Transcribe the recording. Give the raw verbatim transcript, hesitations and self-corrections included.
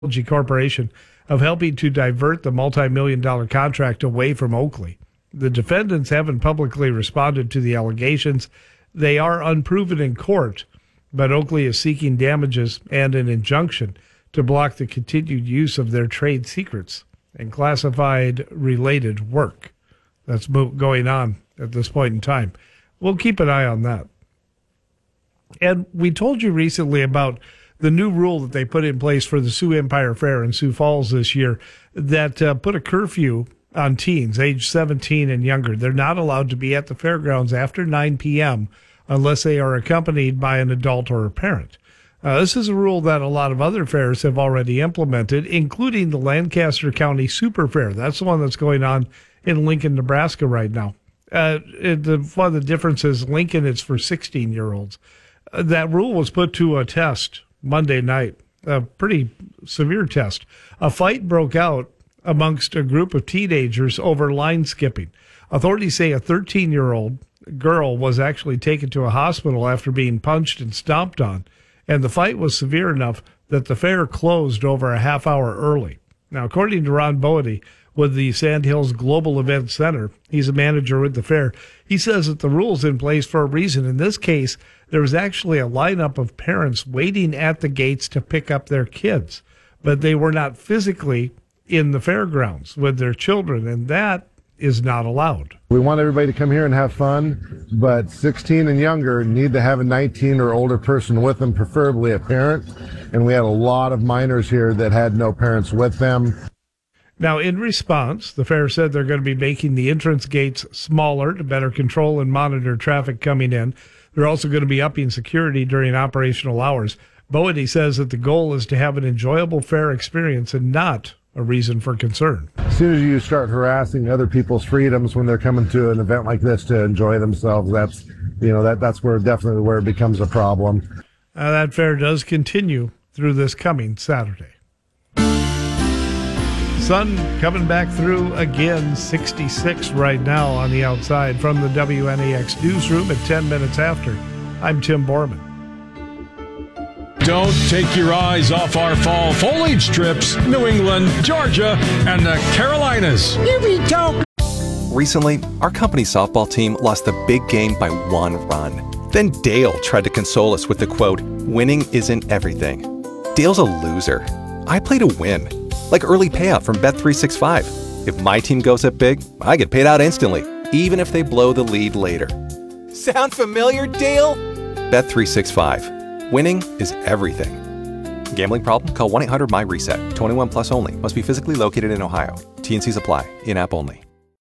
Corporation of helping to divert the multi-million dollar contract away from Oakley. The defendants haven't publicly responded to the allegations. They are unproven in court, but Oakley is seeking damages and an injunction to block the continued use of their trade secrets and classified related work that's going on at this point in time. We'll keep an eye on that. And we told you recently about the new rule that they put in place for the Sioux Empire Fair in Sioux Falls this year that uh, put a curfew on teens age seventeen and younger. They're not allowed to be at the fairgrounds after nine p.m. unless they are accompanied by an adult or a parent. Uh, this is a rule that a lot of other fairs have already implemented, including the Lancaster County Super Fair. That's the one that's going on in Lincoln, Nebraska right now. Uh, it, the, one of the differences, Lincoln is for sixteen-year-olds. Uh, that rule was put to a test Monday night, a pretty severe test. A fight broke out amongst a group of teenagers over line skipping. Authorities say a thirteen-year-old girl was actually taken to a hospital after being punched and stomped on, and the fight was severe enough that the fair closed over a half hour early. Now, according to Ron Boady with the Sandhills Global Events Center, he's a manager with the fair, he says that the rule's in place for a reason. In this case, there was actually a lineup of parents waiting at the gates to pick up their kids, but they were not physically in the fairgrounds with their children, and that is not allowed. We want everybody to come here and have fun, but sixteen and younger need to have a nineteen or older person with them, preferably a parent, and we had a lot of minors here that had no parents with them. Now, in response, the fair said they're going to be making the entrance gates smaller to better control and monitor traffic coming in. They're also going to be upping security during operational hours. Boady says that the goal is to have an enjoyable fair experience and not a reason for concern. As soon as you start harassing other people's freedoms when they're coming to an event like this to enjoy themselves, that's, you know, that that's where definitely where it becomes a problem. Uh, that fair does continue through this coming Saturday. Sun coming back through again, sixty-six right now on the outside from the W N A X newsroom at ten minutes after. I'm Tim Borman. Don't take your eyes off our fall foliage trips. New England, Georgia, and the Carolinas. Here we go. Recently, our company softball team lost the big game by one run. Then Dale tried to console us with the quote, "Winning isn't everything." Dale's a loser. I play to win. Like early payout from Bet three sixty-five. If my team goes up big, I get paid out instantly, even if they blow the lead later. Sound familiar, Dale? Bet three sixty-five. Winning is everything. Gambling problem? Call one eight hundred M Y RESET. twenty-one plus only. Must be physically located in Ohio. T N Cs apply. In-app only.